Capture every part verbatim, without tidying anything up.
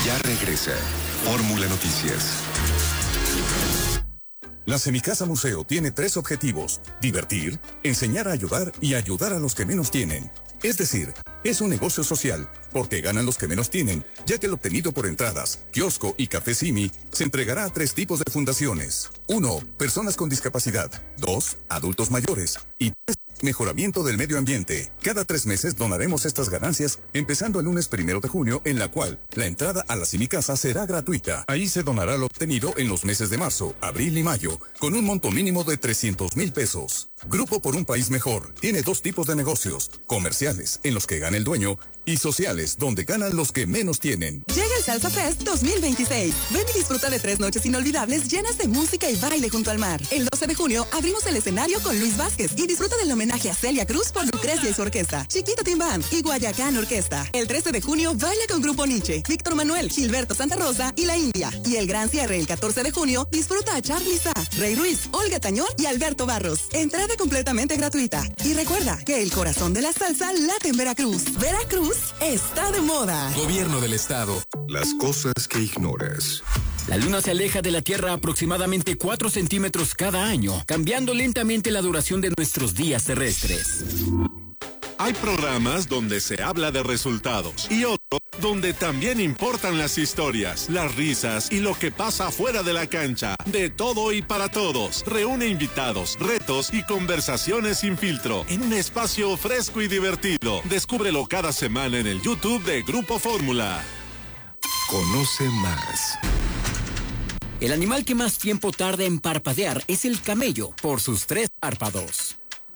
Ya regresa Fórmula Noticias. La Semicasa Museo tiene tres objetivos: divertir, enseñar a ayudar y ayudar a los que menos tienen. Es decir, es un negocio social, porque ganan los que menos tienen, ya que el obtenido por entradas, kiosco y café Simi se entregará a tres tipos de fundaciones. Uno, personas con discapacidad. Dos, adultos mayores. Y tres, mejoramiento del medio ambiente. Cada tres meses donaremos estas ganancias, empezando el lunes primero de junio, en la cual la entrada a la Semicasa será gratuita. Ahí se donará lo obtenido en los meses de marzo, abril y mayo, con un monto mínimo de trescientos mil pesos. Grupo por un País Mejor tiene dos tipos de negocios: comerciales, en los que gana el dueño, y sociales, donde ganan los que menos tienen. Llega el Salsa Fest dos mil veintiséis. Ven y disfruta de tres noches inolvidables llenas de música y baile junto al mar. El doce de junio abrimos el escenario con Luis Vázquez y disfruta del homenaje a Celia Cruz por Lucrecia y su orquesta, Chiquito Tim Band y Guayacán Orquesta. El trece de junio baila con Grupo Nietzsche, Víctor Manuel, Gilberto Santa Rosa y La India. Y el gran cierre el catorce de junio disfruta a Charly Sá, Rey Ruiz, Olga Tañón y Alberto Barros. Entrada completamente gratuita. Y recuerda que el corazón de la salsa late en Veracruz. Veracruz está de moda. Gobierno del Estado. Las cosas que ignoras. La luna se aleja de la Tierra aproximadamente cuatro centímetros cada año, cambiando lentamente la duración de nuestros días terrestres. Hay programas donde se habla de resultados y otros donde también importan las historias, las risas y lo que pasa fuera de la cancha. De todo y para todos. Reúne invitados, retos y conversaciones sin filtro en un espacio fresco y divertido. Descúbrelo cada semana en el YouTube de Grupo Fórmula. Conoce más. El animal que más tiempo tarda en parpadear es el camello, por sus tres párpados.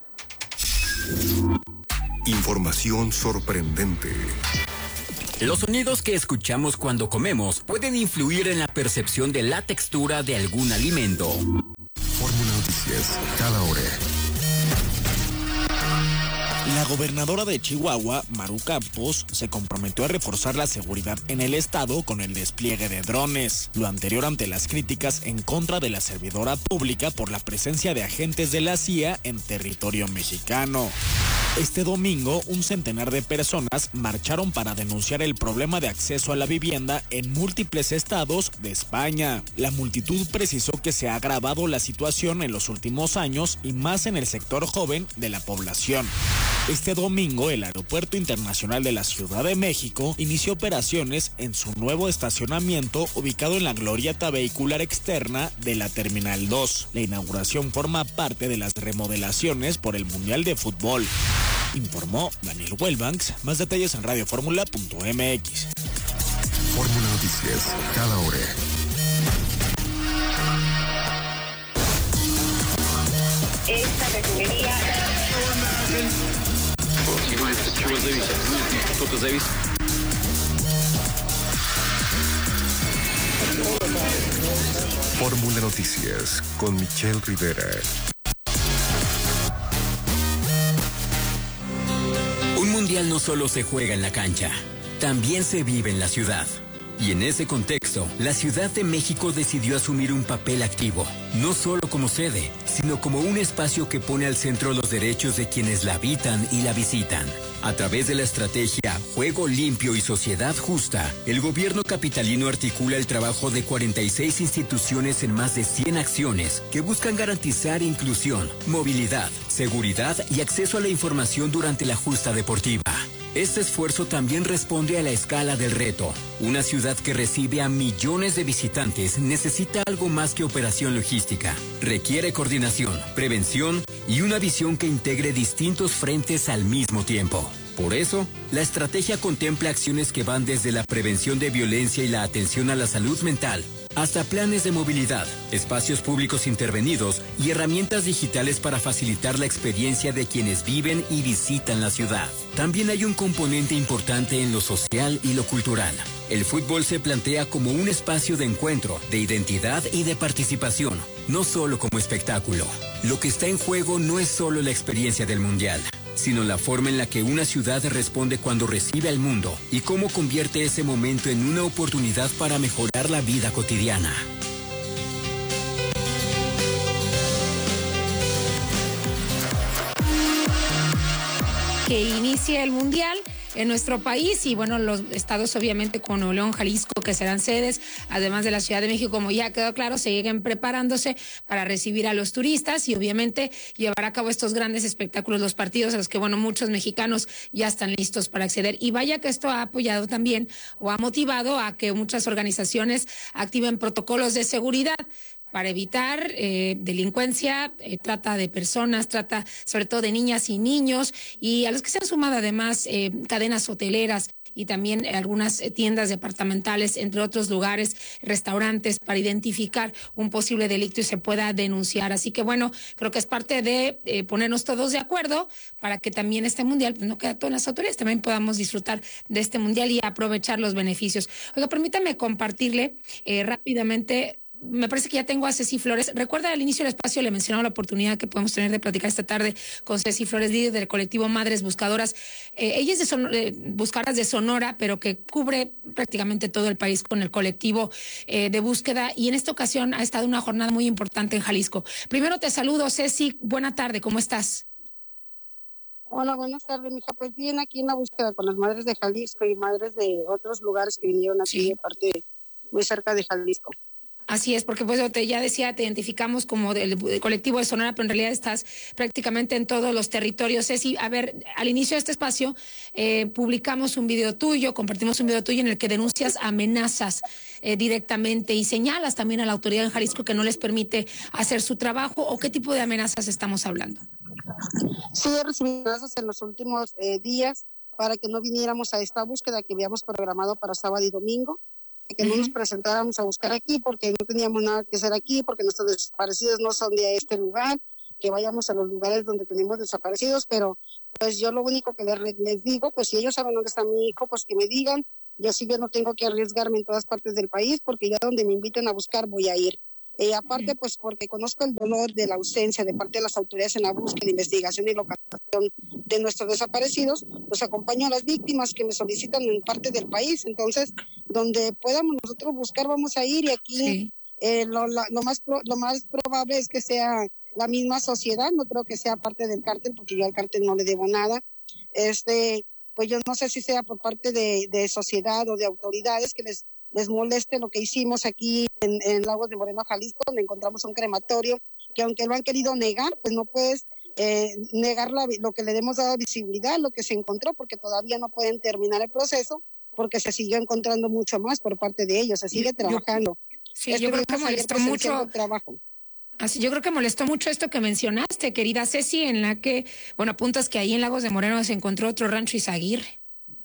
Información sorprendente. Los sonidos que escuchamos cuando comemos pueden influir en la percepción de la textura de algún alimento. Fórmula Noticias, cada hora. La gobernadora de Chihuahua, Maru Campos, se comprometió a reforzar la seguridad en el estado con el despliegue de drones. Lo anterior ante las críticas en contra de la servidora pública por la presencia de agentes de la C I A en territorio mexicano. Este domingo, un centenar de personas marcharon para denunciar el problema de acceso a la vivienda en múltiples estados de España. La multitud precisó que se ha agravado la situación en los últimos años y más en el sector joven de la población. Este domingo, el Aeropuerto Internacional de la Ciudad de México inició operaciones en su nuevo estacionamiento ubicado en la glorieta vehicular externa de la Terminal dos. La inauguración forma parte de las remodelaciones por el Mundial de Fútbol. Informó Daniel Wellbanks. Más detalles en radio fórmula punto m x. Fórmula Noticias, cada hora. Esta refinería. Fórmula Noticias con Michelle Rivera. Un mundial no solo se juega en la cancha, también se vive en la ciudad. Y en ese contexto, la Ciudad de México decidió asumir un papel activo, no solo como sede, sino como un espacio que pone al centro los derechos de quienes la habitan y la visitan. A través de la estrategia Juego Limpio y Sociedad Justa, el gobierno capitalino articula el trabajo de cuarenta y seis instituciones en más de cien acciones que buscan garantizar inclusión, movilidad, seguridad y acceso a la información durante la justa deportiva. Este esfuerzo también responde a la escala del reto. Una ciudad que recibe a millones de visitantes necesita algo más que operación logística. Requiere coordinación, prevención y una visión que integre distintos frentes al mismo tiempo. Por eso, la estrategia contempla acciones que van desde la prevención de violencia y la atención a la salud mental, hasta planes de movilidad, espacios públicos intervenidos y herramientas digitales para facilitar la experiencia de quienes viven y visitan la ciudad. También hay un componente importante en lo social y lo cultural. El fútbol se plantea como un espacio de encuentro, de identidad y de participación, no solo como espectáculo. Lo que está en juego no es solo la experiencia del Mundial, sino la forma en la que una ciudad responde cuando recibe al mundo y cómo convierte ese momento en una oportunidad para mejorar la vida cotidiana. Que inicie el Mundial en nuestro país. Y bueno, los estados obviamente como Nuevo León, Jalisco, que serán sedes, además de la Ciudad de México, como ya quedó claro, se lleguen preparándose para recibir a los turistas y obviamente llevar a cabo estos grandes espectáculos, los partidos a los que, bueno, muchos mexicanos ya están listos para acceder. Y vaya que esto ha apoyado también o ha motivado a que muchas organizaciones activen protocolos de seguridad para evitar eh, delincuencia, eh, trata de personas, trata sobre todo de niñas y niños, y a los que se han sumado además eh, cadenas hoteleras y también algunas tiendas departamentales, entre otros lugares, restaurantes, para identificar un posible delito y se pueda denunciar. Así que bueno, creo que es parte de eh, ponernos todos de acuerdo para que también este mundial, pues no quede todo en las autoridades, también podamos disfrutar de este mundial y aprovechar los beneficios. Oiga, permítame compartirle eh, rápidamente. Me parece que ya tengo a Ceci Flores. Recuerda, al inicio del espacio le mencionaba la oportunidad que podemos tener de platicar esta tarde con Ceci Flores, líder del colectivo Madres Buscadoras. Eh, ella es de Son- eh, Buscadoras de Sonora, pero que cubre prácticamente todo el país con el colectivo eh, de búsqueda. Y en esta ocasión ha estado una jornada muy importante en Jalisco. Primero te saludo, Ceci. Buena tarde, ¿cómo estás? Hola, buenas tardes, mija. Pues bien, aquí en la búsqueda con las madres de Jalisco y madres de otros lugares que vinieron aquí Sí. de parte muy cerca de Jalisco. Así es, porque pues te, ya decía, te identificamos como del, del colectivo de Sonora, pero en realidad estás prácticamente en todos los territorios. Ceci, a ver, al inicio de este espacio eh, publicamos un video tuyo, compartimos un video tuyo en el que denuncias amenazas eh, directamente y señalas también a la autoridad en Jalisco que no les permite hacer su trabajo. ¿O qué tipo de amenazas estamos hablando? Sí, he recibido amenazas en los últimos eh, días para que no viniéramos a esta búsqueda que habíamos programado para sábado y domingo, que no nos presentáramos a buscar aquí porque no teníamos nada que hacer aquí, porque nuestros desaparecidos no son de este lugar, que vayamos a los lugares donde tenemos desaparecidos, pero pues yo lo único que les, les digo, pues si ellos saben dónde está mi hijo, pues que me digan. Yo sí yo no tengo que arriesgarme en todas partes del país, porque yo a donde me inviten a buscar voy a ir. Eh, aparte, pues porque conozco el dolor de la ausencia de parte de las autoridades en la búsqueda, investigación y localización de nuestros desaparecidos, pues acompaño a las víctimas que me solicitan en parte del país. Entonces, donde podamos nosotros buscar, vamos a ir. Y aquí sí. eh, lo, la, lo, más pro, lo más probable es que sea la misma sociedad. No creo que sea parte del cártel, porque yo al cártel no le debo nada. Este, pues yo no sé si sea por parte de, de sociedad o de autoridades que les les moleste lo que hicimos aquí en, en Lagos de Moreno, Jalisco, donde encontramos un crematorio que aunque lo han querido negar, pues no puedes eh, negar la, lo que le hemos dado visibilidad, lo que se encontró, porque todavía no pueden terminar el proceso, porque se siguió encontrando mucho más por parte de ellos, se sigue yo, trabajando. Sí, yo creo que molestó mucho. Trabajo. Así, yo creo que molestó mucho esto que mencionaste, querida Ceci, en la que, bueno, apuntas que ahí en Lagos de Moreno se encontró otro rancho Izaguirre.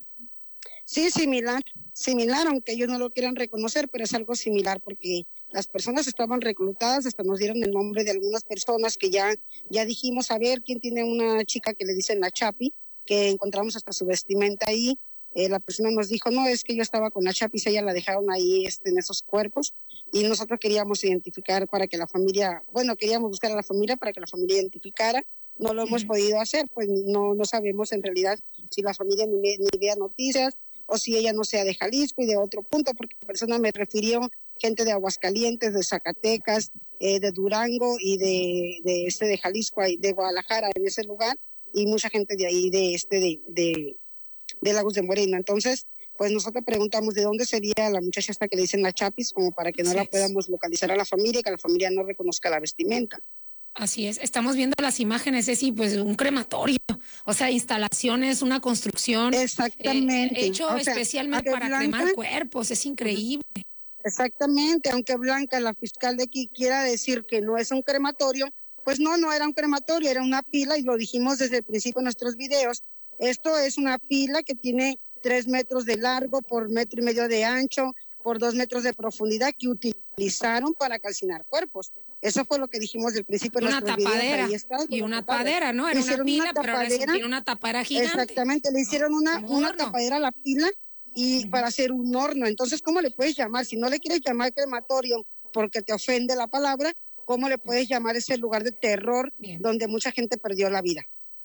Sí, similar, similar, aunque ellos no lo quieran reconocer, pero es algo similar porque las personas estaban reclutadas, hasta nos dieron el nombre de algunas personas que ya, ya dijimos, a ver, quién tiene una chica que le dicen la Chapi, que encontramos hasta su vestimenta ahí. Eh, la persona nos dijo, no, es que yo estaba con la Chapi, ella la dejaron ahí este, en esos cuerpos, y nosotros queríamos identificar para que la familia, bueno, queríamos buscar a la familia para que la familia identificara. No lo uh-huh. hemos podido hacer, pues no, no sabemos en realidad si la familia ni, ni vea noticias, o si ella no sea de Jalisco y de otro punto, porque la persona me refirió gente de Aguascalientes, de Zacatecas, eh, de Durango y de, de este de Jalisco, de Guadalajara, en ese lugar, y mucha gente de ahí, de este, de, de, de Lagos de Moreno. Entonces, pues nosotros preguntamos de dónde sería la muchacha esta que le dicen la Chapis, como para que no sí. la podamos localizar a la familia y que la familia no reconozca la vestimenta. Así es, estamos viendo las imágenes, es sí, pues un crematorio, o sea, instalaciones, una construcción. Exactamente. Eh, hecho o sea, especialmente para Blanca, cremar cuerpos, es increíble. Exactamente, aunque Blanca, la fiscal de aquí, quiera decir que no es un crematorio, pues no, no era un crematorio, era una pila, y lo dijimos desde el principio en nuestros videos. Esto es una pila que tiene tres metros de largo por metro y medio de ancho, por dos metros de profundidad, que utilizaron para calcinar cuerpos. Eso fue lo que dijimos del principio. Una tapadera videos, está, y una tapadera, ¿no? Era una pila, una pero ahora tiene una tapadera gigante. Exactamente, le hicieron una, una tapadera a la pila y uh-huh. para hacer un horno. Entonces, ¿cómo le puedes llamar? Si no le quieres llamar crematorio porque te ofende la palabra, ¿cómo le puedes llamar ese lugar de terror Bien. donde mucha gente perdió la vida?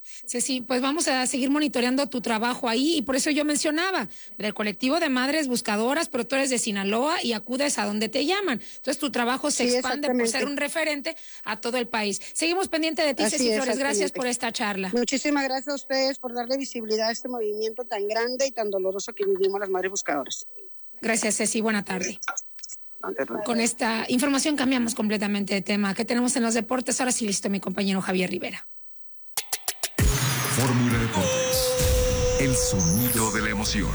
Ceci, pues vamos a seguir monitoreando tu trabajo ahí y por eso yo mencionaba del colectivo de madres buscadoras, pero tú eres de Sinaloa y acudes a donde te llaman. Entonces tu trabajo se Sí, expande por ser un referente a todo el país. Seguimos pendiente de ti, Así Ceci es, Flores. Gracias exactamente. por esta charla. Muchísimas gracias a ustedes por darle visibilidad a este movimiento tan grande y tan doloroso que vivimos las madres buscadoras. Gracias, Ceci. Buena tarde. Con esta información cambiamos completamente de tema. ¿Qué tenemos en los deportes? Ahora sí listo mi compañero Javier Rivera. Fórmula Deportes. El sonido de la emoción.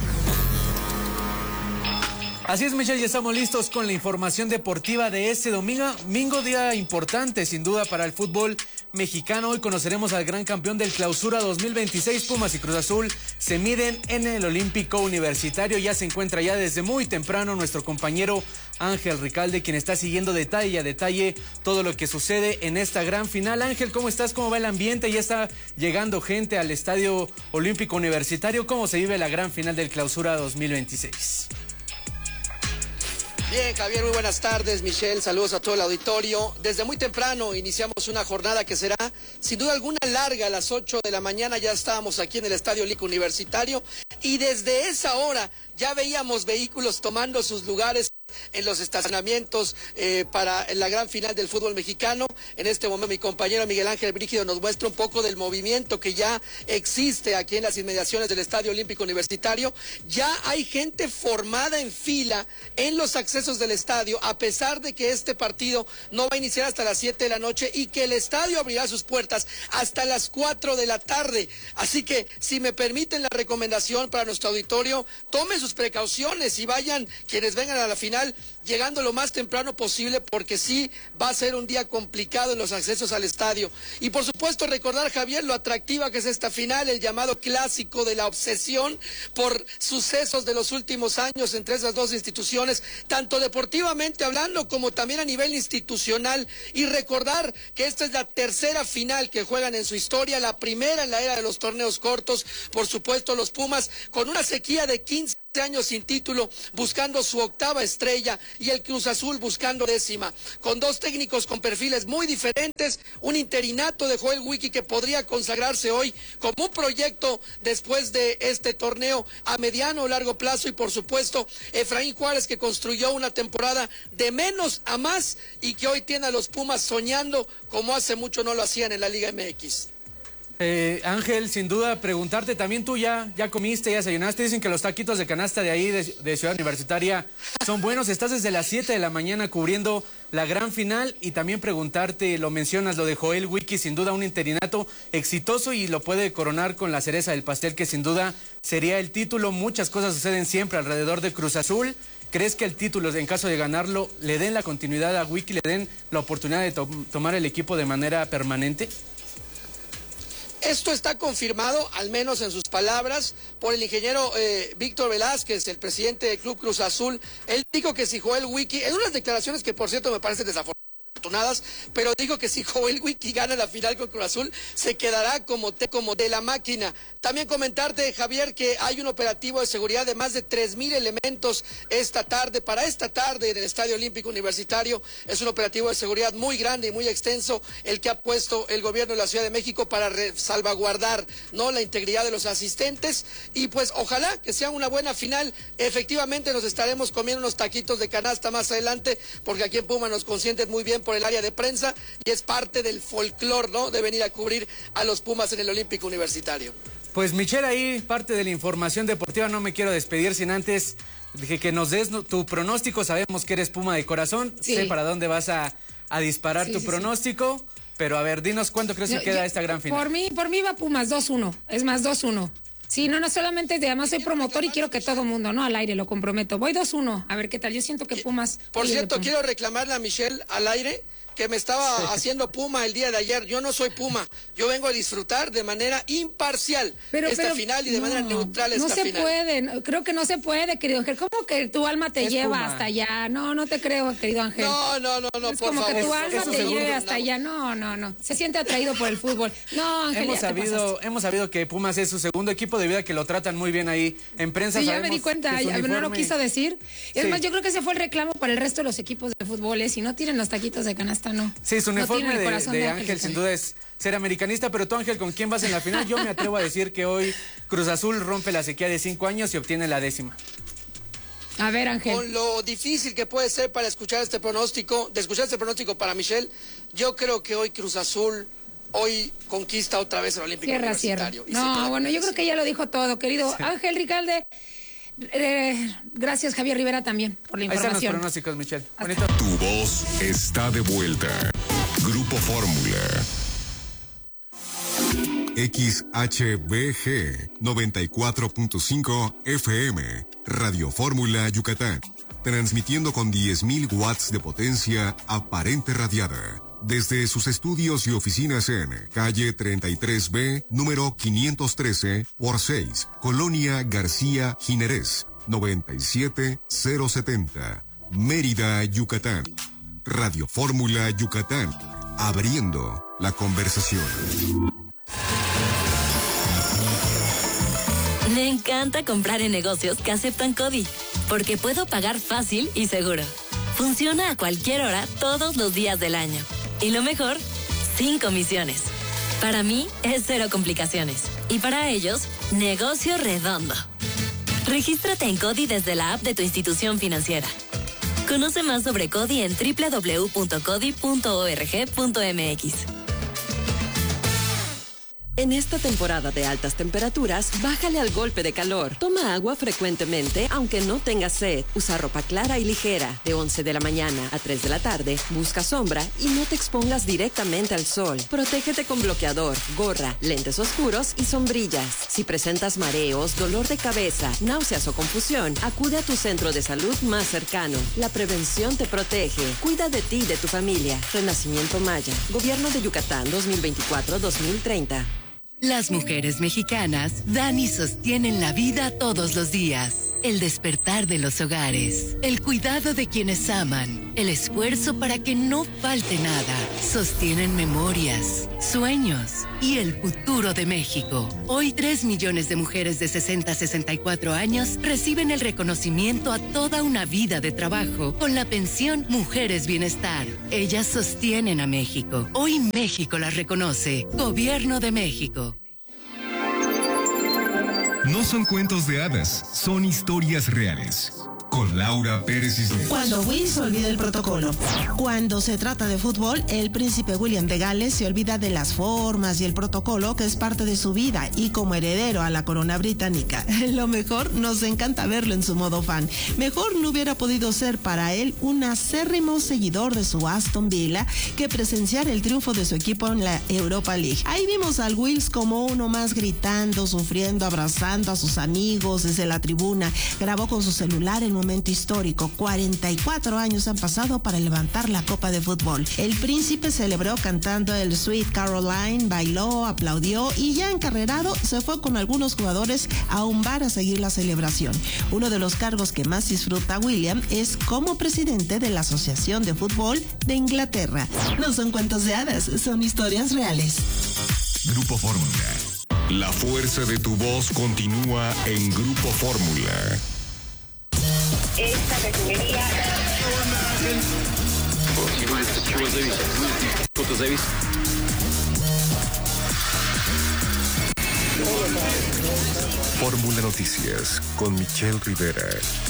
Así es, Michelle, ya estamos listos con la información deportiva de este domingo. Domingo, día importante, sin duda, para el fútbol mexicano. Hoy conoceremos al gran campeón del Clausura dos mil veintiséis. Pumas y Cruz Azul se miden en el Olímpico Universitario. Ya se encuentra ya desde muy temprano nuestro compañero Ángel Ricalde, quien está siguiendo detalle a detalle todo lo que sucede en esta gran final. Ángel, ¿cómo estás? ¿Cómo va el ambiente? Ya está llegando gente al Estadio Olímpico Universitario. ¿Cómo se vive la gran final del Clausura dos mil veintiséis? Bien, Javier, muy buenas tardes, Michelle, saludos a todo el auditorio. Desde muy temprano iniciamos una jornada que será, sin duda alguna, larga. A las ocho de la mañana ya estábamos aquí en el Estadio Olímpico Universitario y desde esa hora ya veíamos vehículos tomando sus lugares en los estacionamientos eh, para la gran final del fútbol mexicano. En este momento mi compañero Miguel Ángel Brígido nos muestra un poco del movimiento que ya existe aquí en las inmediaciones del Estadio Olímpico Universitario. Ya hay gente formada en fila en los accesos del estadio, a pesar de que este partido no va a iniciar hasta las siete de la noche y que el estadio abrirá sus puertas hasta las cuatro de la tarde. Así que, si me permiten la recomendación para nuestro auditorio, tomen sus precauciones y vayan quienes vengan a la final llegando lo más temprano posible, porque sí va a ser un día complicado en los accesos al estadio. Y por supuesto recordar, Javier, lo atractiva que es esta final, el llamado clásico de la obsesión por sucesos de los últimos años entre esas dos instituciones, tanto deportivamente hablando como también a nivel institucional. Y recordar que esta es la tercera final que juegan en su historia, la primera en la era de los torneos cortos. Por supuesto, los Pumas con una sequía de quince años sin título, buscando su octava estrella, y el Cruz Azul buscando décima, con dos técnicos con perfiles muy diferentes, un interinato de Joel Wiki que podría consagrarse hoy como un proyecto después de este torneo a mediano o largo plazo, y por supuesto Efraín Juárez, que construyó una temporada de menos a más y que hoy tiene a los Pumas soñando como hace mucho no lo hacían en la Liga M X. Eh, Ángel, sin duda, preguntarte también, tú ya, ya comiste, ya desayunaste. Dicen que los taquitos de canasta de ahí, de, de Ciudad Universitaria, son buenos. Estás desde las siete de la mañana cubriendo la gran final, y también preguntarte, lo mencionas, lo de Joel Wiki, sin duda un interinato exitoso y lo puede coronar con la cereza del pastel, que sin duda sería el título. Muchas cosas suceden siempre alrededor de Cruz Azul. ¿Crees que el título, en caso de ganarlo, le den la continuidad a Wiki, le den la oportunidad de to- tomar el equipo de manera permanente? Esto está confirmado, al menos en sus palabras, por el ingeniero eh, Víctor Velázquez, el presidente del Club Cruz Azul. Él dijo que si Joel Wiki, en unas declaraciones que por cierto me parecen desafortunadas, pero digo que si Joel Wiki gana la final con Cruz Azul, se quedará como, te, como de la máquina. También comentarte, Javier, que hay un operativo de seguridad de más de tres mil elementos esta tarde, para esta tarde en el Estadio Olímpico Universitario. Es un operativo de seguridad muy grande y muy extenso el que ha puesto el gobierno de la Ciudad de México para salvaguardar, ¿no?, la integridad de los asistentes. Y pues ojalá que sea una buena final. Efectivamente nos estaremos comiendo unos taquitos de canasta más adelante, porque aquí en Puma nos consienten muy bien por el área de prensa y es parte del folclor, ¿no?, de venir a cubrir a los Pumas en el Olímpico Universitario. Pues Michelle, ahí parte de la información deportiva. No me quiero despedir sin antes dije que nos des tu pronóstico. Sabemos que eres Puma de corazón, sí. Sé para dónde vas a, a disparar sí, tu sí, pronóstico, sí. Pero a ver, dinos cuánto crees no, que queda yo, esta gran final. Por mí, por mí va Pumas dos uno, es más dos uno. Sí, no, no solamente, además soy promotor y quiero que todo mundo, ¿no? Al aire, lo comprometo. Voy dos uno, a ver qué tal. Yo siento que Pumas... Por cierto, Pumas. Quiero reclamarle a Michelle al aire que me estaba sí. haciendo Puma el día de ayer. Yo no soy Puma, yo vengo a disfrutar de manera imparcial pero, esta pero, final y de no, manera neutral esta no se final. Puede, no, creo que no se puede, querido Ángel. ¿Cómo que tu alma te es lleva Puma. Hasta allá? No, no te creo, querido Ángel. No, no, no, no, es por como favor. que tu alma Eso te seguro, lleve hasta no. allá. No, no, no. Se siente atraído por el fútbol. No, Ángel, hemos ya sabido, hemos sabido que Pumas es su segundo equipo debido a que lo tratan muy bien ahí en prensa. Sí, ya me di cuenta, ya, no lo quiso decir. Es sí. más, yo creo que ese fue el reclamo para el resto de los equipos de fútbol. ¿eh? Si no tienen los taquitos de canasta, americanista, ¿no? Sí, su No uniforme tiene el de, corazón de de Ángel, Ángel sin duda es ser americanista, pero tú, Ángel, ¿con quién vas en la final? Yo me atrevo a decir que hoy Cruz Azul rompe la sequía de cinco años y obtiene la décima. A ver, Ángel. Con lo difícil que puede ser para escuchar este pronóstico, de escuchar este pronóstico para Michelle, yo creo que hoy Cruz Azul hoy conquista otra vez el Olímpico Cierra, cierra. Universitario. No, bueno, yo creo que ya lo dijo todo, querido sí. Ángel Ricalde. Eh, gracias, Javier Rivera, también por la información. Ahí están los pronósticos, Michelle. Bonito. Tu voz está de vuelta. Grupo Fórmula. X H B G noventa y cuatro punto cinco F M, Radio Fórmula Yucatán, transmitiendo con diez mil watts de potencia aparente radiada, desde sus estudios y oficinas en calle treinta y tres B, número quinientos trece por seis, Colonia García Jiménez, noventa y siete mil setenta, Mérida, Yucatán. Radio Fórmula Yucatán, abriendo la conversación. Me encanta comprar en negocios que aceptan CODI, porque puedo pagar fácil y seguro. Funciona a cualquier hora, todos los días del año. Y lo mejor, sin comisiones. Para mí, es cero complicaciones. Y para ellos, negocio redondo. Regístrate en CODI desde la app de tu institución financiera. Conoce más sobre CODI en doble u doble u doble u punto codi punto org punto m x. En esta temporada de altas temperaturas, bájale al golpe de calor. Toma agua frecuentemente, aunque no tengas sed. Usa ropa clara y ligera. De once de la mañana a tres de la tarde, busca sombra y no te expongas directamente al sol. Protégete con bloqueador, gorra, lentes oscuros y sombrillas. Si presentas mareos, dolor de cabeza, náuseas o confusión, acude a tu centro de salud más cercano. La prevención te protege. Cuida de ti y de tu familia. Renacimiento Maya. Gobierno de Yucatán dos mil veinticuatro a dos mil treinta. Las mujeres mexicanas dan y sostienen la vida todos los días. El despertar de los hogares, el cuidado de quienes aman, el esfuerzo para que no falte nada. Sostienen memorias, sueños y el futuro de México. Hoy tres millones de mujeres de sesenta a sesenta y cuatro años reciben el reconocimiento a toda una vida de trabajo con la pensión Mujeres Bienestar. Ellas sostienen a México. Hoy México las reconoce. Gobierno de México. No son cuentos de hadas, son historias reales. Con Laura Pérez Cisneros. Cuando Will se olvida el protocolo. Cuando se trata de fútbol, el príncipe William de Gales se olvida de las formas y el protocolo que es parte de su vida y como heredero a la corona británica. Lo mejor, nos encanta verlo en su modo fan. Mejor no hubiera podido ser para él un acérrimo seguidor de su Aston Villa que presenciar el triunfo de su equipo en la Europa League. Ahí vimos al Wills como uno más gritando, sufriendo, abrazando a sus amigos desde la tribuna. Grabó con su celular el momento histórico. cuarenta y cuatro años han pasado para levantar la Copa de Fútbol. El príncipe celebró cantando el Sweet Caroline, bailó, aplaudió y ya encarrerado se fue con algunos jugadores a un bar a seguir la celebración. Uno de los cargos que más disfruta William es como presidente de la Asociación de Fútbol de Inglaterra. No son cuentos de hadas, son historias reales. Grupo Fórmula. La fuerza de tu voz continúa en Grupo Fórmula. Esta refinería. Fórmula Noticias con Michelle Rivera.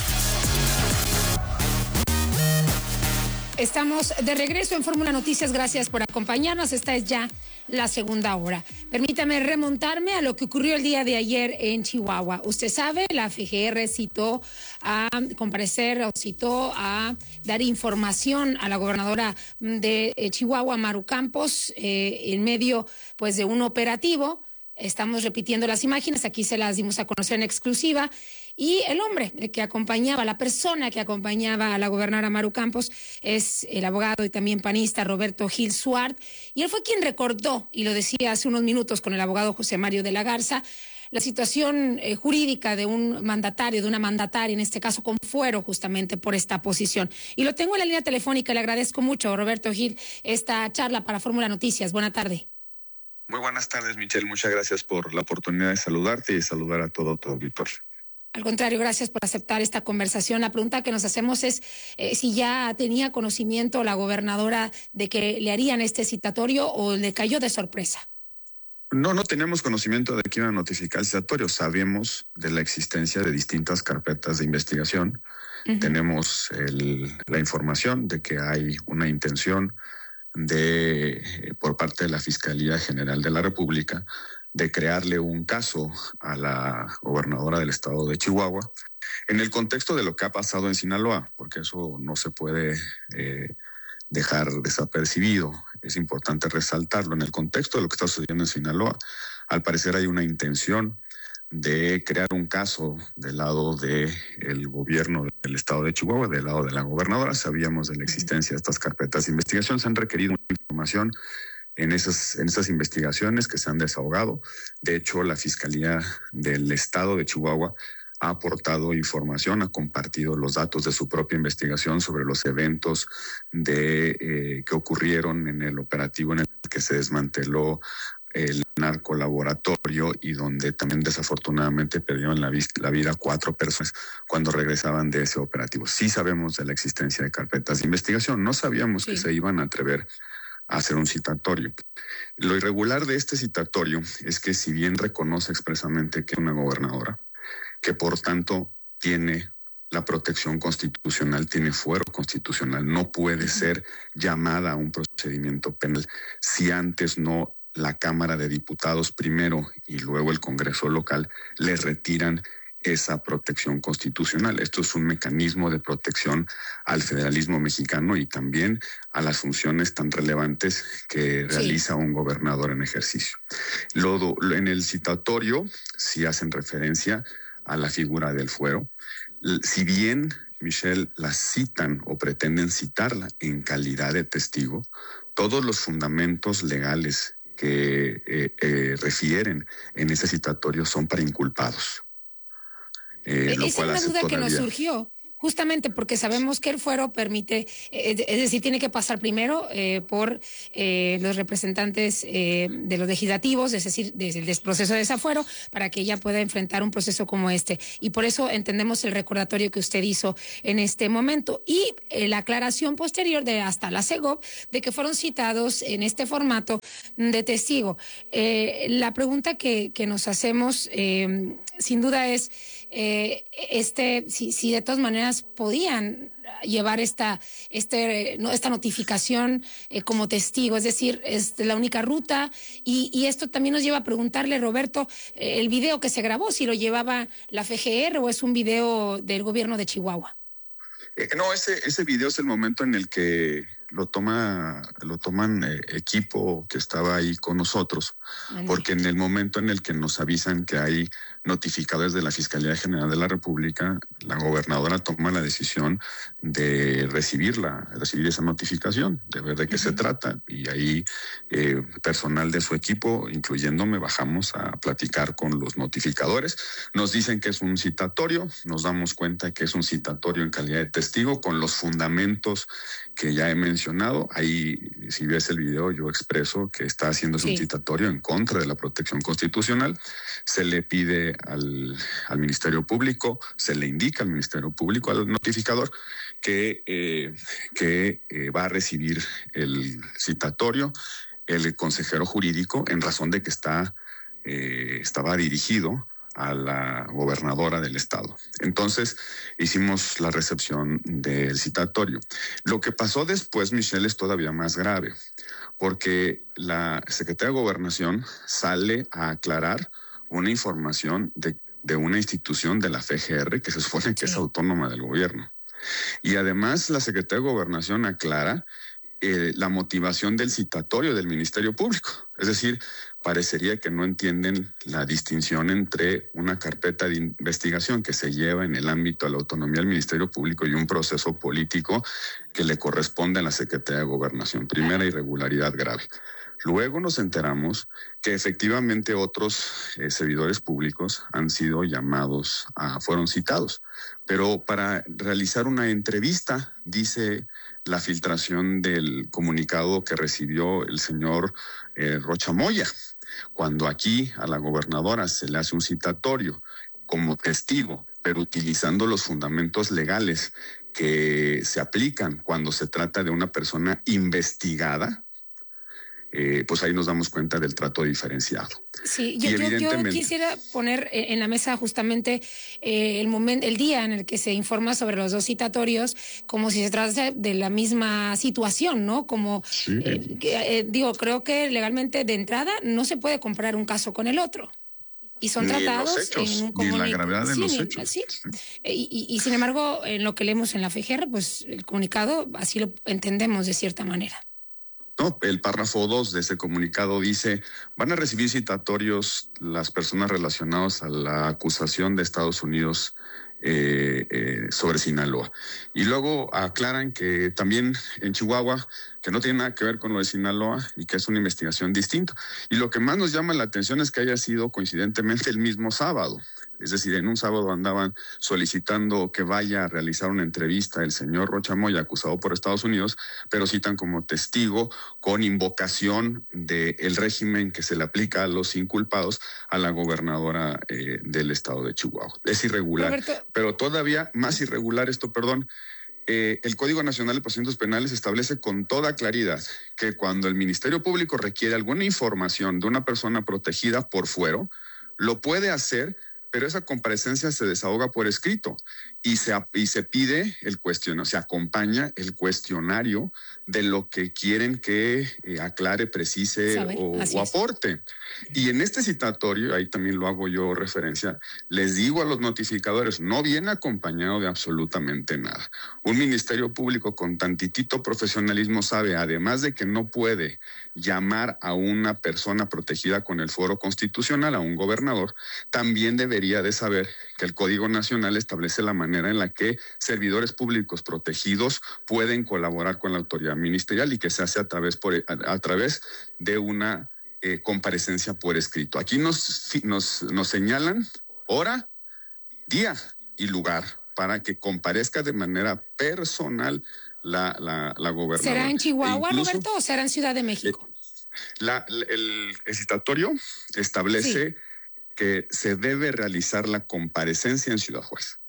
Estamos de regreso en Fórmula Noticias. Gracias por acompañarnos. Esta es ya la segunda hora. Permítame remontarme a lo que ocurrió el día de ayer en Chihuahua. Usted sabe, la F G R citó a comparecer o citó a dar información a la gobernadora de Chihuahua, Maru Campos, eh, en medio pues de un operativo. Estamos repitiendo las imágenes, aquí se las dimos a conocer en exclusiva. Y el hombre que acompañaba, la persona que acompañaba a la gobernadora Maru Campos es el abogado y también panista Roberto Gil Suart. Y él fue quien recordó, y lo decía hace unos minutos con el abogado José Mario de la Garza, la situación eh, jurídica de un mandatario, de una mandataria, en este caso con fuero justamente por esta posición. Y lo tengo en la línea telefónica, le agradezco mucho, Roberto Gil, esta charla para Fórmula Noticias. Buena tarde. Muy buenas tardes, Michelle. Muchas gracias por la oportunidad de saludarte y saludar a todo tu auditorio. Al contrario, gracias por aceptar esta conversación. La pregunta que nos hacemos es eh, si ya tenía conocimiento la gobernadora de que le harían este citatorio o le cayó de sorpresa. No, no tenemos conocimiento de que iban a notificar el citatorio. Sabemos de la existencia de distintas carpetas de investigación. Uh-huh. Tenemos el, la información de que hay una intención de, eh, por parte de la Fiscalía General de la República, de crearle un caso a la gobernadora del estado de Chihuahua en el contexto de lo que ha pasado en Sinaloa, porque eso no se puede eh, dejar desapercibido. Es importante resaltarlo. En el contexto de lo que está sucediendo en Sinaloa, al parecer hay una intención de crear un caso del lado del gobierno del estado de Chihuahua, del lado de la gobernadora. Sabíamos de la existencia de estas carpetas de investigación, se han requerido información en esas, en esas investigaciones que se han desahogado. De hecho, la Fiscalía del estado de Chihuahua ha aportado información, ha compartido los datos de su propia investigación sobre los eventos de eh, que ocurrieron en el operativo en el que se desmanteló el narcolaboratorio y donde también desafortunadamente perdieron la, la vida cuatro personas cuando regresaban de ese operativo. Sí sabemos de la existencia de carpetas de investigación, no sabíamos sí. que se iban a atrever a hacer un citatorio. Lo irregular de este citatorio es que si bien reconoce expresamente que es una gobernadora, que por tanto tiene la protección constitucional, tiene fuero constitucional, no puede ser llamada a un procedimiento penal si antes no la Cámara de Diputados primero y luego el Congreso local le retiran esa protección constitucional. Esto es un mecanismo de protección al federalismo mexicano y también a las funciones tan relevantes que realiza sí. un gobernador en ejercicio. Lo, lo, en el citatorio sí hacen referencia a la figura del fuero. Si bien, Michelle, la citan o pretenden citarla en calidad de testigo, todos los fundamentos legales que eh, eh, refieren en ese citatorio son para inculpados. Eh, Esa es una duda que nos surgió. Justamente porque sabemos que el fuero permite, eh, es decir, tiene que pasar primero eh, por eh, los representantes eh, de los legislativos, es decir, desde el proceso de desafuero, para que ella pueda enfrentar un proceso como este. Y por eso entendemos el recordatorio que usted hizo en este momento. Y eh, la aclaración posterior de hasta la Segov de que fueron citados en este formato de testigo. Eh, la pregunta que, que nos hacemos, eh, sin duda, es eh, este si, si de todas maneras podían llevar esta este no, esta notificación eh, como testigo, es decir, es la única ruta y, y esto también nos lleva a preguntarle, Roberto, eh, el video que se grabó, si lo llevaba la F G R o es un video del gobierno de Chihuahua. Eh, no, ese ese video es el momento en el que lo toma lo toman eh, equipo que estaba ahí con nosotros, Andale. porque en el momento en el que nos avisan que hay notificadores de la Fiscalía General de la República, la gobernadora toma la decisión de recibirla, recibir esa notificación, de ver de qué uh-huh. se trata, y ahí eh, personal de su equipo, incluyéndome, bajamos a platicar con los notificadores, nos dicen que es un citatorio, nos damos cuenta que es un citatorio en calidad de testigo, con los fundamentos que ya he mencionado. Ahí, si ves el video, yo expreso que está haciendo sí. un citatorio en contra de la protección constitucional. Se le pide al, al Ministerio Público, se le indica al Ministerio Público, al notificador, que, eh, que eh, va a recibir el citatorio el consejero jurídico en razón de que está eh, estaba dirigido a la gobernadora del estado. Entonces, hicimos la recepción del citatorio. Lo que pasó después, Michelle, es todavía más grave, porque la Secretaría de Gobernación sale a aclarar una información de, de una institución de la F G R que se supone que es autónoma del gobierno. Y además, la Secretaría de Gobernación aclara eh, la motivación del citatorio del Ministerio Público. Es decir, parecería que no entienden la distinción entre una carpeta de investigación que se lleva en el ámbito de la autonomía del Ministerio Público y un proceso político que le corresponde a la Secretaría de Gobernación. Primera irregularidad grave. Luego nos enteramos que efectivamente otros eh, servidores públicos han sido llamados, a, fueron citados, pero para realizar una entrevista, dice la filtración del comunicado que recibió el señor eh, Rocha Moya, cuando aquí a la gobernadora se le hace un citatorio como testigo, pero utilizando los fundamentos legales que se aplican cuando se trata de una persona investigada, eh, pues ahí nos damos cuenta del trato diferenciado. Sí, yo, yo, yo quisiera poner en la mesa justamente eh, el momento, el día en el que se informa sobre los dos citatorios, como si se tratase de la misma situación, ¿no? Como, sí. eh, eh, digo, creo que legalmente de entrada no se puede comparar un caso con el otro. Y son ni tratados los hechos, en un comunicado. Ni la gravedad de sí, los ni, hechos. Sí. Y, y, y sin embargo, en lo que leemos en la F G R, pues el comunicado así lo entendemos de cierta manera. No, el párrafo dos de ese comunicado dice, van a recibir citatorios las personas relacionadas a la acusación de Estados Unidos eh, eh, sobre Sinaloa. Y luego aclaran que también en Chihuahua, que no tiene nada que ver con lo de Sinaloa y que es una investigación distinta. Y lo que más nos llama la atención es que haya sido coincidentemente el mismo sábado. Es decir, en un sábado andaban solicitando que vaya a realizar una entrevista el señor Rocha Moya, acusado por Estados Unidos, pero citan como testigo con invocación del régimen que se le aplica a los inculpados a la gobernadora eh, del estado de Chihuahua. Es irregular, Roberto. Pero todavía más irregular esto, perdón, Eh, el Código Nacional de Procedimientos Penales establece con toda claridad que cuando el Ministerio Público requiere alguna información de una persona protegida por fuero, lo puede hacer, pero esa comparecencia se desahoga por escrito y se, y se pide el cuestionario, se acompaña el cuestionario de lo que quieren que eh, aclare, precise o, o aporte. Y en este citatorio, ahí también lo hago yo referencia, les digo a los notificadores, no viene acompañado de absolutamente nada. Un ministerio público con tantitito profesionalismo sabe, además de que no puede llamar a una persona protegida con el fuero constitucional, a un gobernador, también debería de saber que el Código Nacional establece la manera en la que servidores públicos protegidos pueden colaborar con la autoridad ministerial y que se hace a través, por, a, a través de una eh, comparecencia por escrito. Aquí nos, nos, nos señalan hora, día y lugar para que comparezca de manera personal la, la, la gobernadora. ¿Será en Chihuahua, incluso, Roberto, o será en Ciudad de México? La, el, el citatorio establece sí. que se debe realizar la comparecencia en Ciudad Juárez.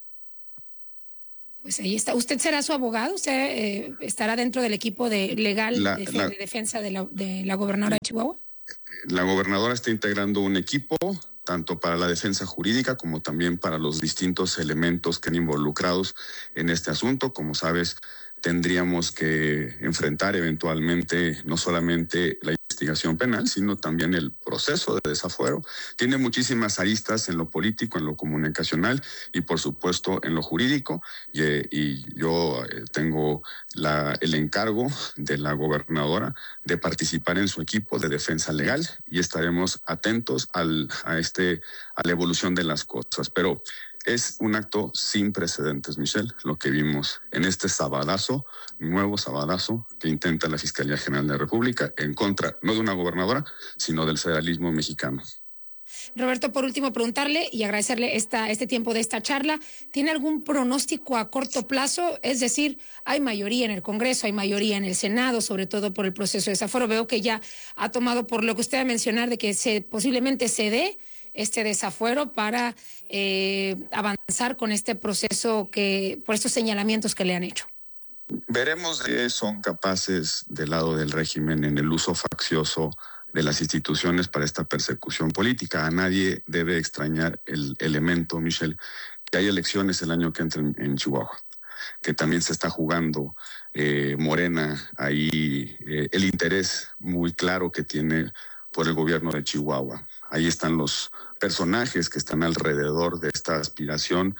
Pues ahí está. ¿Usted será su abogado? ¿Usted eh, estará dentro del equipo de legal la, de, la, de defensa de la, de la gobernadora de Chihuahua? La gobernadora está integrando un equipo tanto para la defensa jurídica como también para los distintos elementos que han involucrados en este asunto. Como sabes, tendríamos que enfrentar eventualmente no solamente la investigación penal, sino también el proceso de desafuero. Tiene muchísimas aristas en lo político, en lo comunicacional y por supuesto en lo jurídico. Y, y yo tengo la, el encargo de la gobernadora de participar en su equipo de defensa legal y estaremos atentos al, a, este, a la evolución de las cosas. Pero es un acto sin precedentes, Michelle, lo que vimos en este sabadazo, nuevo sabadazo que intenta la Fiscalía General de la República en contra, no de una gobernadora, sino del federalismo mexicano. Roberto, por último, preguntarle y agradecerle esta, este tiempo de esta charla. ¿Tiene algún pronóstico a corto plazo? Es decir, hay mayoría en el Congreso, hay mayoría en el Senado, sobre todo por el proceso de desafuero. Veo que ya ha tomado, por lo que usted va a mencionar, de que se posiblemente se dé este desafuero para eh, avanzar con este proceso que, por estos señalamientos que le han hecho. Veremos si son capaces del lado del régimen en el uso faccioso de las instituciones para esta persecución política. A nadie debe extrañar el elemento, Michelle, que hay elecciones el año que entra en, en Chihuahua, que también se está jugando eh, Morena, ahí eh, el interés muy claro que tiene por el gobierno de Chihuahua. Ahí están los personajes que están alrededor de esta aspiración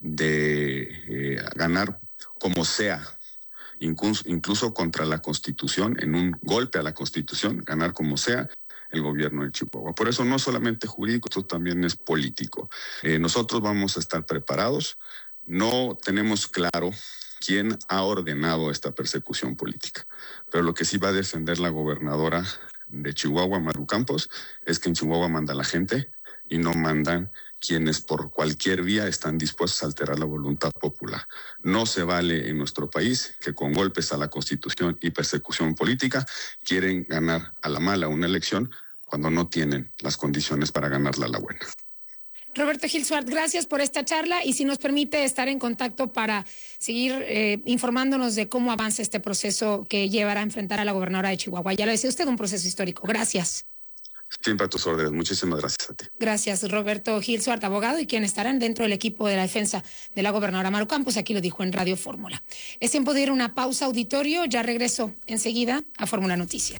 de eh, ganar como sea, incluso, incluso contra la Constitución, en un golpe a la Constitución, ganar como sea el gobierno de Chihuahua. Por eso no solamente jurídico, esto también es político. Eh, nosotros vamos a estar preparados. No tenemos claro quién ha ordenado esta persecución política, pero lo que sí va a defender la gobernadora de Chihuahua, Maru Campos, es que en Chihuahua manda la gente y no mandan quienes por cualquier vía están dispuestos a alterar la voluntad popular. No se vale en nuestro país que con golpes a la Constitución y persecución política quieren ganar a la mala una elección cuando no tienen las condiciones para ganarla a la buena. Roberto Gil Suart, gracias por esta charla y si nos permite estar en contacto para seguir eh, informándonos de cómo avanza este proceso que llevará a enfrentar a la gobernadora de Chihuahua. Ya lo decía usted, un proceso histórico. Gracias. Siempre a tus órdenes. Muchísimas gracias a ti. Gracias, Roberto Gil Suart, abogado y quien estarán dentro del equipo de la defensa de la gobernadora Maru Campos. Aquí lo dijo en Radio Fórmula. Es tiempo de ir a una pausa, auditorio. Ya regreso enseguida a Fórmula Noticias.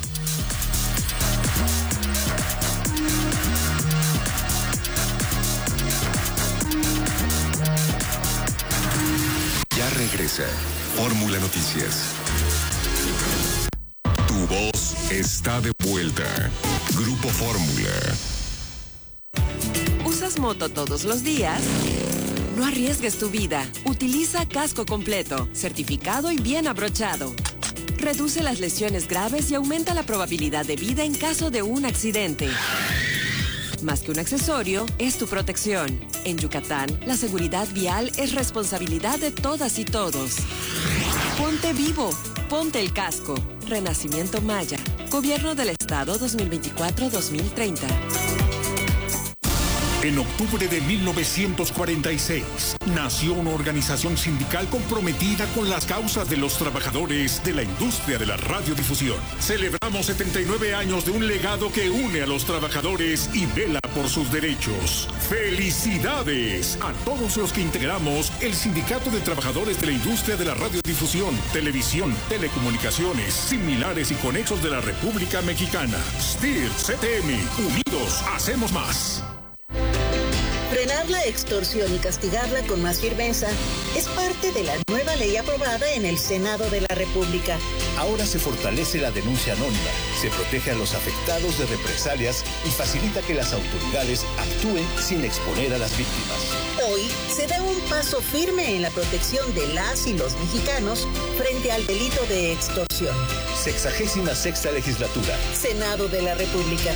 Ya regresa Fórmula Noticias. Tu voz está de vuelta. Grupo Fórmula. ¿Usas moto todos los días? No arriesgues tu vida. Utiliza casco completo, certificado y bien abrochado. Reduce las lesiones graves y aumenta la probabilidad de vida en caso de un accidente. Más que un accesorio, es tu protección. En Yucatán, la seguridad vial es responsabilidad de todas y todos. Ponte vivo. Ponte el casco. Renacimiento Maya. Gobierno del Estado dos mil veinticuatro a dos mil treinta. En octubre de mil novecientos cuarenta y seis, nació una organización sindical comprometida con las causas de los trabajadores de la industria de la radiodifusión. Celebramos setenta y nueve años de un legado que une a los trabajadores y vela por sus derechos. ¡Felicidades a todos los que integramos el Sindicato de Trabajadores de la Industria de la Radiodifusión, Televisión, Telecomunicaciones, Similares y Conexos de la República Mexicana! S T I R, C T M, unidos hacemos más. Frenar la extorsión y castigarla con más firmeza es parte de la nueva ley aprobada en el Senado de la República. Ahora se fortalece la denuncia anónima, se protege a los afectados de represalias y facilita que las autoridades actúen sin exponer a las víctimas. Hoy se da un paso firme en la protección de las y los mexicanos frente al delito de extorsión. Sexagésima sexta legislatura. Senado de la República.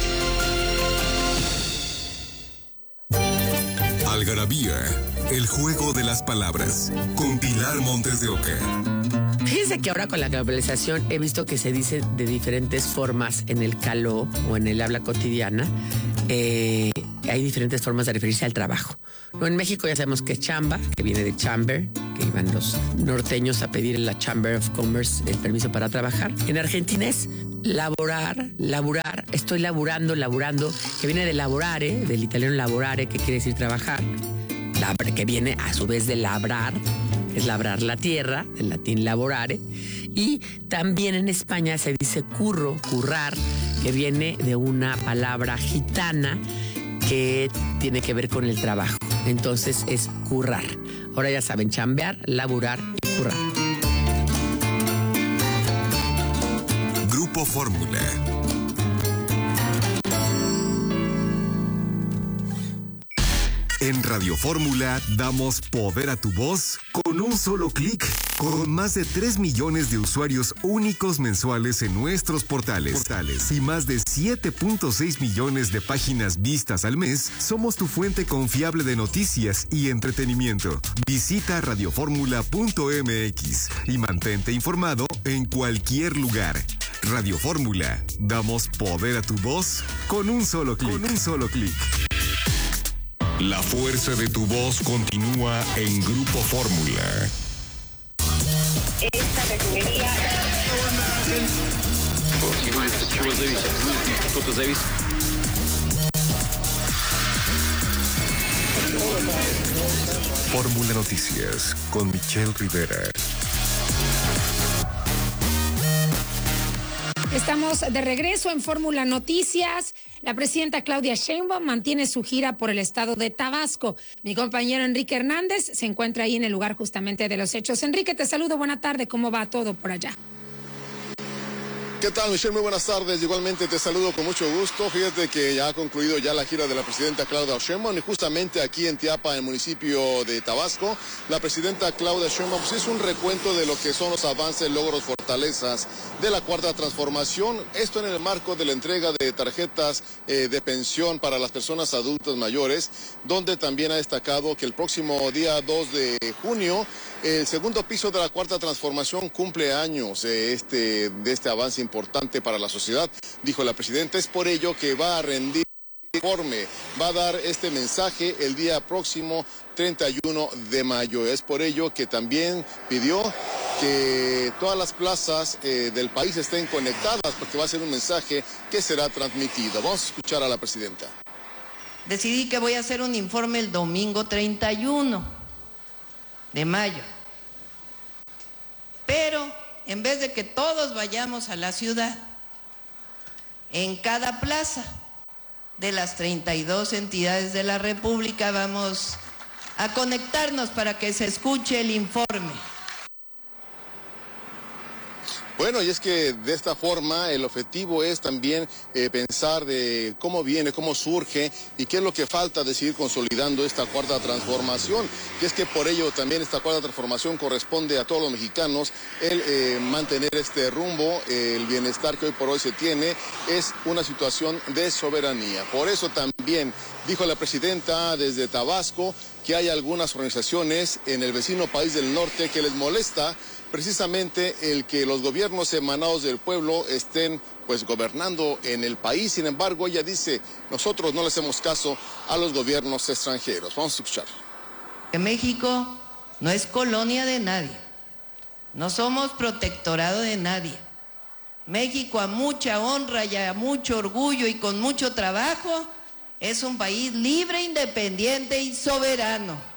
Algarabía, el juego de las palabras, con Pilar Montes de Oca. Fíjense que ahora con la globalización he visto que se dice de diferentes formas en el caló o en el habla cotidiana. Eh, hay diferentes formas de referirse al trabajo. No, en México ya sabemos que es chamba, que viene de chamber, que iban los norteños a pedir en la Chamber of Commerce el permiso para trabajar. En Argentina es laborar, laburar, estoy laburando, laburando, que viene de laborare, del italiano laborare, que quiere decir trabajar, Labra, que viene a su vez de labrar, es labrar la tierra, del latín laborare, y también en España se dice curro, currar, que viene de una palabra gitana que tiene que ver con el trabajo. Entonces es currar. Ahora ya saben, chambear, laburar y currar. Grupo Fórmula. En Radio Fórmula damos poder a tu voz con un solo clic. Con más de tres millones de usuarios únicos mensuales en nuestros portales, portales y más de siete punto seis millones de páginas vistas al mes, somos tu fuente confiable de noticias y entretenimiento. Visita radioformula punto m x y mantente informado en cualquier lugar. Radio Fórmula, damos poder a tu voz con un solo clic. Con un solo clic. La fuerza de tu voz continúa en Grupo Fórmula. Esta refinería. Fórmula Noticias con Michelle Rivera. Estamos de regreso en Fórmula Noticias. La presidenta Claudia Sheinbaum mantiene su gira por el estado de Tabasco. Mi compañero Enrique Hernández se encuentra ahí en el lugar justamente de los hechos. Enrique, te saludo, buena tarde, ¿cómo va todo por allá? ¿Qué tal, Michelle? Muy buenas tardes. Igualmente te saludo con mucho gusto. Fíjate que ya ha concluido ya la gira de la presidenta Claudia Sheinbaum y justamente aquí en Teapa, en el municipio de Tabasco, la presidenta Claudia Sheinbaum pues, hizo un recuento de lo que son los avances, logros, fortalezas de la Cuarta Transformación. Esto en el marco de la entrega de tarjetas eh, de pensión para las personas adultas mayores, donde también ha destacado que el próximo día dos de junio el segundo piso de la Cuarta Transformación cumple años eh, este, de este avance importante para la sociedad, dijo la presidenta. Es por ello que va a rendir informe, va a dar este mensaje el día próximo treinta y uno de mayo. Es por ello que también pidió que todas las plazas eh, del país estén conectadas, porque va a ser un mensaje que será transmitido. Vamos a escuchar a la presidenta. Decidí que voy a hacer un informe el domingo treinta y uno de mayo. Pero en vez de que todos vayamos a la ciudad, en cada plaza de las treinta y dos entidades de la República vamos a conectarnos para que se escuche el informe. Bueno, y es que de esta forma el objetivo es también eh, pensar de cómo viene, cómo surge y qué es lo que falta de seguir consolidando esta cuarta transformación. Y es que por ello también esta cuarta transformación corresponde a todos los mexicanos el eh, mantener este rumbo, eh, el bienestar que hoy por hoy se tiene es una situación de soberanía. Por eso también dijo la presidenta desde Tabasco que hay algunas organizaciones en el vecino país del norte que les molesta precisamente el que los gobiernos emanados del pueblo estén pues gobernando en el país. Sin embargo, ella dice, nosotros no le hacemos caso a los gobiernos extranjeros. Vamos a escuchar. México no es colonia de nadie, no somos protectorado de nadie. México, a mucha honra y a mucho orgullo y con mucho trabajo, es un país libre, independiente y soberano.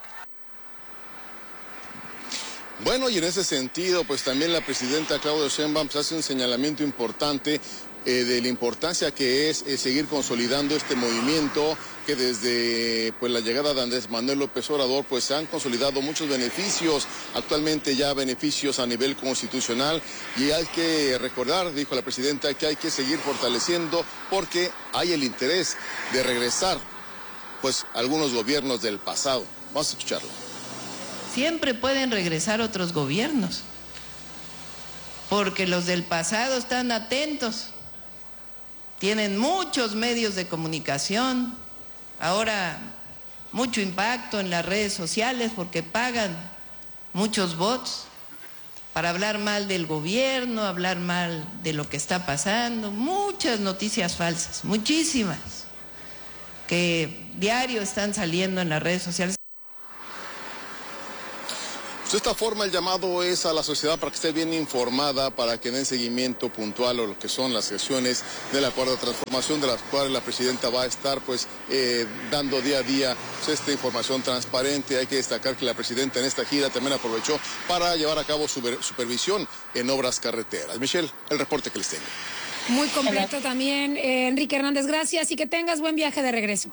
Bueno, y en ese sentido, pues también la presidenta Claudia Sheinbaum pues, hace un señalamiento importante eh, de la importancia que es eh, seguir consolidando este movimiento, que desde pues la llegada de Andrés Manuel López Obrador pues se han consolidado muchos beneficios, actualmente ya beneficios a nivel constitucional, y hay que recordar, dijo la presidenta, que hay que seguir fortaleciendo porque hay el interés de regresar pues algunos gobiernos del pasado. Vamos a escucharlo. Siempre pueden regresar otros gobiernos, porque los del pasado están atentos, tienen muchos medios de comunicación, ahora mucho impacto en las redes sociales porque pagan muchos bots para hablar mal del gobierno, hablar mal de lo que está pasando, muchas noticias falsas, muchísimas, que diario están saliendo en las redes sociales. De esta forma el llamado es a la sociedad para que esté bien informada, para que den seguimiento puntual a lo que son las sesiones de la cuarta transformación, de las cuales la presidenta va a estar pues eh, dando día a día pues, esta información transparente. Hay que destacar que la presidenta en esta gira también aprovechó para llevar a cabo super, supervisión en obras carreteras. Michelle, el reporte que les tengo. Muy completo también, eh, Enrique Hernández, gracias y que tengas buen viaje de regreso.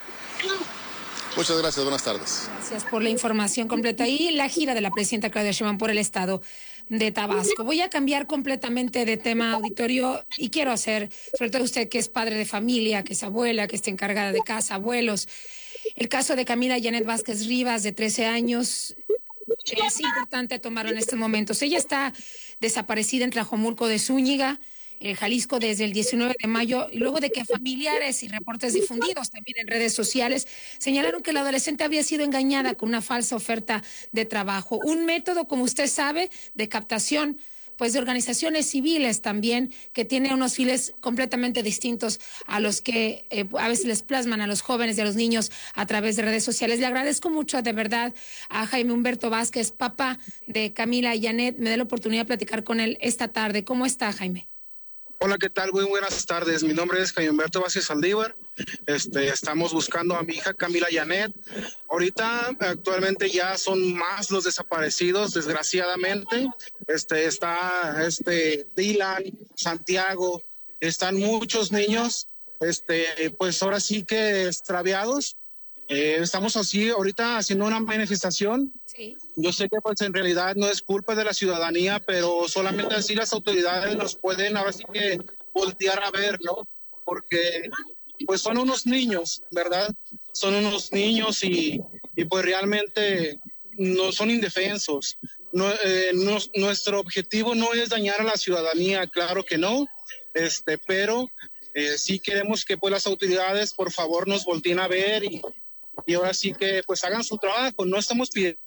Muchas gracias, buenas tardes. Gracias por la información completa y la gira de la presidenta Claudia Sheinbaum por el estado de Tabasco. Voy a cambiar completamente de tema, auditorio, y quiero hacer, sobre todo usted que es padre de familia, que es abuela, que está encargada de casa, abuelos, el caso de Camila Janet Vázquez Rivas, de trece años, es importante tomarlo en estos momentos. Ella está desaparecida en Tlajomulco de Zúñiga, en Jalisco, desde el diecinueve de mayo, y luego de que familiares y reportes difundidos también en redes sociales señalaron que la adolescente había sido engañada con una falsa oferta de trabajo. Un método, como usted sabe, de captación pues de organizaciones civiles también, que tiene unos fines completamente distintos a los que eh, a veces les plasman a los jóvenes y a los niños a través de redes sociales. Le agradezco mucho de verdad a Jaime Humberto Vázquez, papá de Camila y Janet. Me da la oportunidad de platicar con él esta tarde. ¿Cómo está, Jaime? Hola, ¿qué tal? Muy buenas tardes. Mi nombre es Jaime Humberto Vázquez Saldívar. Este, estamos buscando a mi hija Camila Janet. Ahorita, actualmente ya son más los desaparecidos, desgraciadamente. Este, está este, Dylan, Santiago, están muchos niños, este, pues ahora sí que extraviados. Eh, estamos así ahorita haciendo una manifestación. Sí. Yo sé que pues en realidad no es culpa de la ciudadanía, pero solamente así las autoridades nos pueden ahora sí que voltear a ver, ¿no? Porque pues son unos niños, ¿verdad? Son unos niños y, y pues realmente no son indefensos. No, eh, no, nuestro objetivo no es dañar a la ciudadanía, claro que no, este, pero eh, sí queremos que pues las autoridades por favor nos volteen a ver y Y ahora sí que pues hagan su trabajo. No estamos pidiendo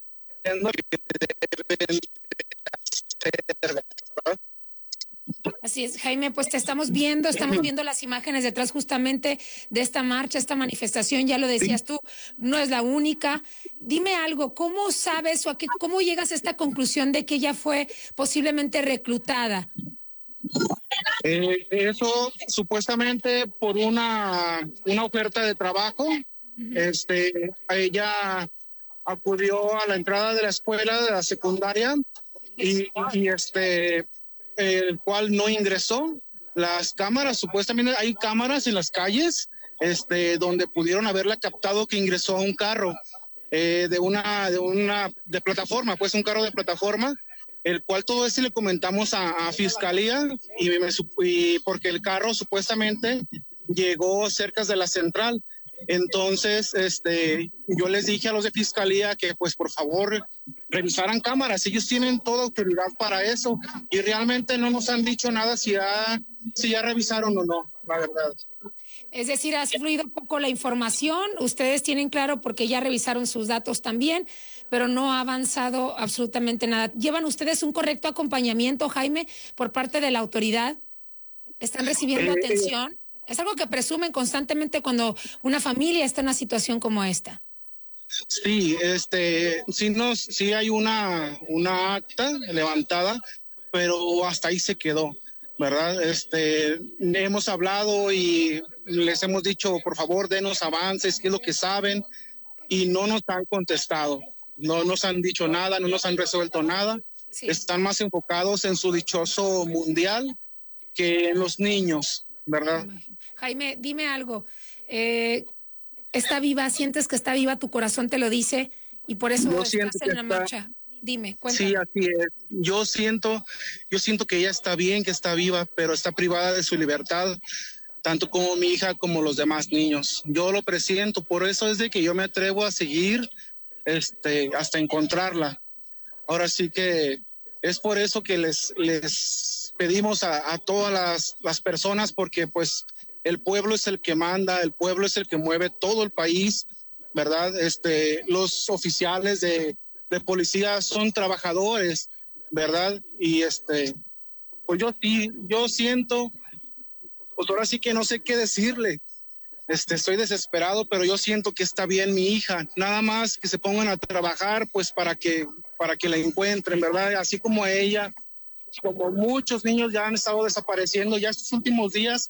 que deben hacer, ¿verdad? Así Así es, Jaime, pues te estamos viendo, estamos viendo las imágenes detrás justamente de esta marcha, esta manifestación, ya lo decías tú, no es la única. Dime algo, ¿cómo sabes o a qué, cómo llegas a esta conclusión de que ella fue posiblemente reclutada? Eh, eso supuestamente por una, una oferta de trabajo. Uh-huh. Este, ella acudió a la entrada de la escuela de la secundaria y, y este, el cual no ingresó. Las cámaras, supuestamente hay cámaras en las calles, este, donde pudieron haberla captado que ingresó a un carro eh, de una, de una, de plataforma, pues un carro de plataforma, el cual todo eso le comentamos a, a Fiscalía y, me, y porque el carro supuestamente llegó cerca de la central. Entonces, este, yo les dije a los de Fiscalía que pues por favor revisaran cámaras, ellos tienen toda autoridad para eso y realmente no nos han dicho nada si ya, si ya revisaron o no, la verdad. Es decir, ha fluido un poco la información, ustedes tienen claro porque ya revisaron sus datos también, pero no ha avanzado absolutamente nada. ¿Llevan ustedes un correcto acompañamiento, Jaime, por parte de la autoridad? ¿Están recibiendo eh, atención? Es algo que presumen constantemente cuando una familia está en una situación como esta. Sí, este, sí, nos, sí hay una, una acta levantada, pero hasta ahí se quedó, ¿verdad? Este, hemos hablado y les hemos dicho, por favor, denos avances, qué es lo que saben, y no nos han contestado, no nos han dicho nada, no nos han resuelto nada. Sí. Están más enfocados en su dichoso mundial que en los niños, ¿verdad? Jaime, dime algo. Eh, ¿Está viva? ¿Sientes que está viva? ¿Tu corazón te lo dice? Y por eso yo estás en la está... marcha. Dime, cuéntame. Sí, así es. Yo siento, yo siento que ella está bien, que está viva, pero está privada de su libertad, tanto como mi hija como los demás niños. Yo lo presiento, por eso es de que yo me atrevo a seguir este, hasta encontrarla. Ahora sí que es por eso que les, les pedimos a, a todas las, las personas, porque pues el pueblo es el que manda, el pueblo es el que mueve todo el país, ¿verdad? Este, los oficiales de, de policía son trabajadores, ¿verdad? Y este, pues yo sí, yo siento, pues ahora sí que no sé qué decirle. Este, estoy desesperado, pero yo siento que está bien mi hija. Nada más que se pongan a trabajar, pues para que, para que la encuentren, ¿verdad? Así como ella, como muchos niños ya han estado desapareciendo ya estos últimos días.